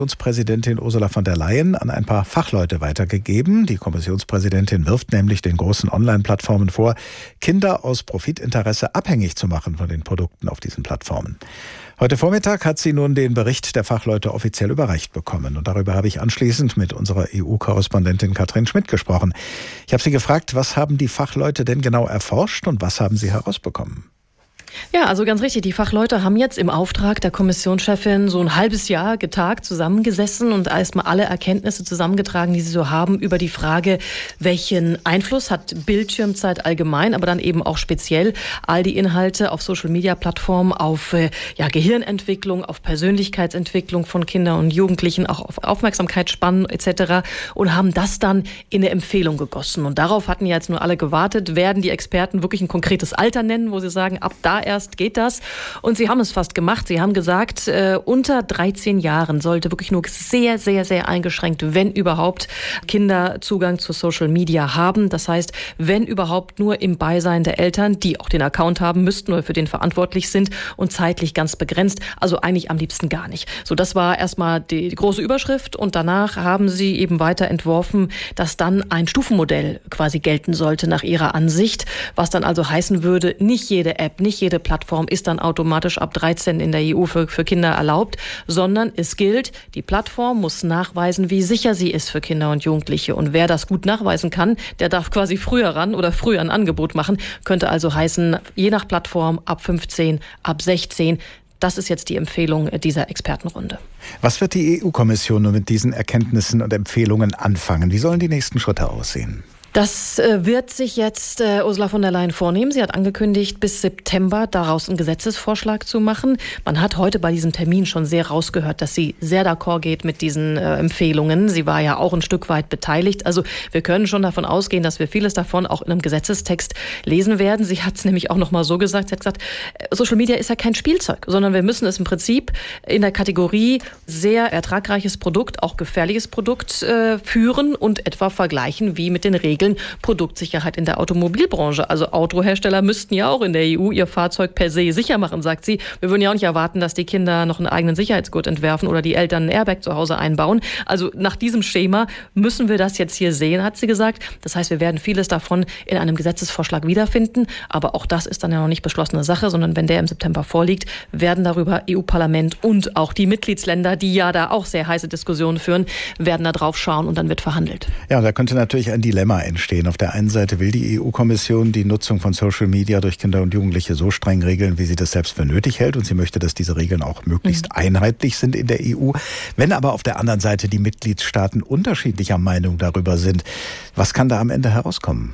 Kommissionspräsidentin Ursula von der Leyen an ein paar Fachleute weitergegeben. Die Kommissionspräsidentin wirft nämlich den großen Online-Plattformen vor, Kinder aus Profitinteresse abhängig zu machen von den Produkten auf diesen Plattformen. Heute Vormittag hat sie nun den Bericht der Fachleute offiziell überreicht bekommen. Und darüber habe ich anschließend mit unserer EU-Korrespondentin Katrin Schmidt gesprochen. Ich habe sie gefragt, was haben die Fachleute denn genau erforscht und was haben sie herausbekommen? Ja, also ganz richtig. Die Fachleute haben jetzt im Auftrag der Kommissionschefin so ein halbes Jahr getagt, zusammengesessen und erstmal alle Erkenntnisse zusammengetragen, die sie so haben über die Frage, welchen Einfluss hat Bildschirmzeit allgemein, aber dann eben auch speziell all die Inhalte auf Social-Media-Plattformen auf Gehirnentwicklung, auf Persönlichkeitsentwicklung von Kindern und Jugendlichen, auch auf Aufmerksamkeitsspannen etc. und haben das dann in eine Empfehlung gegossen. Und darauf hatten ja jetzt nur alle gewartet, werden die Experten wirklich ein konkretes Alter nennen, wo sie sagen, ab da erst geht das. Und sie haben es fast gemacht. Sie haben gesagt, unter 13 Jahren sollte wirklich nur sehr, sehr, sehr eingeschränkt, wenn überhaupt, Kinder Zugang zu Social Media haben. Das heißt, wenn überhaupt nur im Beisein der Eltern, die auch den Account haben müssten oder für den verantwortlich sind und zeitlich ganz begrenzt. Also eigentlich am liebsten gar nicht. So, das war erstmal die große Überschrift und danach haben sie eben weiter entworfen, dass dann ein Stufenmodell quasi gelten sollte nach ihrer Ansicht, was dann also heißen würde, nicht jede App, nicht jede Plattform ist dann automatisch ab 13 in der EU für Kinder erlaubt, sondern es gilt, die Plattform muss nachweisen, wie sicher sie ist für Kinder und Jugendliche. Und wer das gut nachweisen kann, der darf quasi früher ran oder früher ein Angebot machen. Könnte also heißen, je nach Plattform ab 15, ab 16. Das ist jetzt die Empfehlung dieser Expertenrunde. Was wird die EU-Kommission nun mit diesen Erkenntnissen und Empfehlungen anfangen? Wie sollen die nächsten Schritte aussehen? Das wird sich jetzt Ursula von der Leyen vornehmen. Sie hat angekündigt, bis September daraus einen Gesetzesvorschlag zu machen. Man hat heute bei diesem Termin schon sehr rausgehört, dass sie sehr d'accord geht mit diesen Empfehlungen. Sie war ja auch ein Stück weit beteiligt. Also wir können schon davon ausgehen, dass wir vieles davon auch in einem Gesetzestext lesen werden. Sie hat es nämlich auch noch mal so gesagt. Sie hat gesagt, Social Media ist ja kein Spielzeug, sondern wir müssen es im Prinzip in der Kategorie sehr ertragreiches Produkt, auch gefährliches Produkt führen und etwa vergleichen wie mit den Regeln Produktsicherheit in der Automobilbranche. Also Autohersteller müssten ja auch in der EU ihr Fahrzeug per se sicher machen, sagt sie. Wir würden ja auch nicht erwarten, dass die Kinder noch einen eigenen Sicherheitsgurt entwerfen oder die Eltern ein Airbag zu Hause einbauen. Also nach diesem Schema müssen wir das jetzt hier sehen, hat sie gesagt. Das heißt, wir werden vieles davon in einem Gesetzesvorschlag wiederfinden. Aber auch das ist dann ja noch nicht beschlossene Sache, sondern wenn der im September vorliegt, werden darüber EU-Parlament und auch die Mitgliedsländer, die ja da auch sehr heiße Diskussionen führen, werden da drauf schauen und dann wird verhandelt. Ja, und da könnte natürlich ein Dilemma entstehen. Auf der einen Seite will die EU-Kommission die Nutzung von Social Media durch Kinder und Jugendliche so streng regeln, wie sie das selbst für nötig hält. Und sie möchte, dass diese Regeln auch möglichst einheitlich sind in der EU. Wenn aber auf der anderen Seite die Mitgliedstaaten unterschiedlicher Meinung darüber sind, was kann da am Ende herauskommen?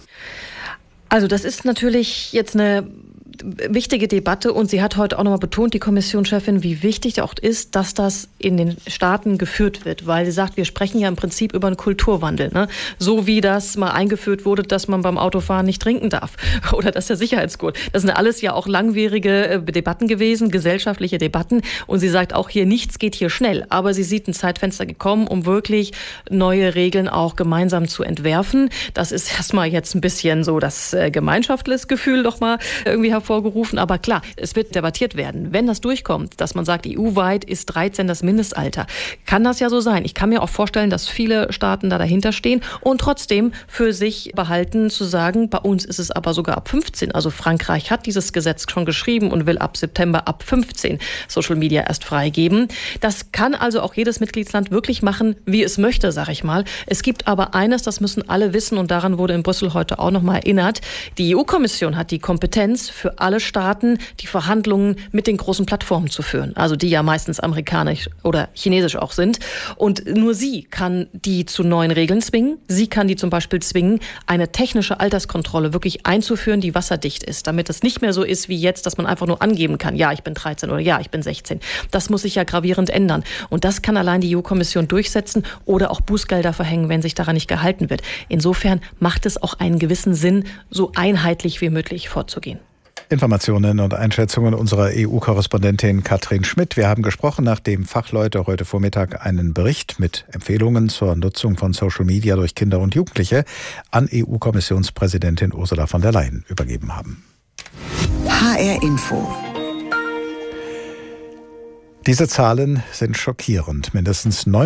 Also das ist natürlich jetzt eine wichtige Debatte und sie hat heute auch nochmal betont, die Kommissionschefin, wie wichtig auch ist, dass das in den Staaten geführt wird, weil sie sagt, wir sprechen ja im Prinzip über einen Kulturwandel, ne? So wie das mal eingeführt wurde, dass man beim Autofahren nicht trinken darf oder dass der Sicherheitsgurt. Das sind alles ja auch langwierige Debatten gewesen, gesellschaftliche Debatten und sie sagt auch hier, nichts geht hier schnell, aber sie sieht ein Zeitfenster gekommen, um wirklich neue Regeln auch gemeinsam zu entwerfen. Das ist erstmal jetzt ein bisschen so das Gemeinschaftsgefühl doch mal irgendwie hervorgerufen. Aber klar, es wird debattiert werden. Wenn das durchkommt, dass man sagt, EU-weit ist 13 das Mindestalter, kann das ja so sein. Ich kann mir auch vorstellen, dass viele Staaten da dahinter stehen und trotzdem für sich behalten zu sagen, bei uns ist es aber sogar ab 15. Also Frankreich hat dieses Gesetz schon geschrieben und will ab September ab 15 Social Media erst freigeben. Das kann also auch jedes Mitgliedsland wirklich machen, wie es möchte, sag ich mal. Es gibt aber eines, das müssen alle wissen und daran wurde in Brüssel heute auch noch mal erinnert. Die EU-Kommission hat die Kompetenz für alle Staaten, die Verhandlungen mit den großen Plattformen zu führen. Also die ja meistens amerikanisch oder chinesisch auch sind. Und nur sie kann die zu neuen Regeln zwingen. Sie kann die zum Beispiel zwingen, eine technische Alterskontrolle wirklich einzuführen, die wasserdicht ist. Damit es nicht mehr so ist wie jetzt, dass man einfach nur angeben kann, ja, ich bin 13 oder ja, ich bin 16. Das muss sich ja gravierend ändern. Und das kann allein die EU-Kommission durchsetzen oder auch Bußgelder verhängen, wenn sich daran nicht gehalten wird. Insofern macht es auch einen gewissen Sinn, so einheitlich wie möglich vorzugehen. Informationen und Einschätzungen unserer EU-Korrespondentin Katrin Schmidt. Wir haben gesprochen, nachdem Fachleute heute Vormittag einen Bericht mit Empfehlungen zur Nutzung von Social Media durch Kinder und Jugendliche an EU-Kommissionspräsidentin Ursula von der Leyen übergeben haben. HR Info. Diese Zahlen sind schockierend. Mindestens 9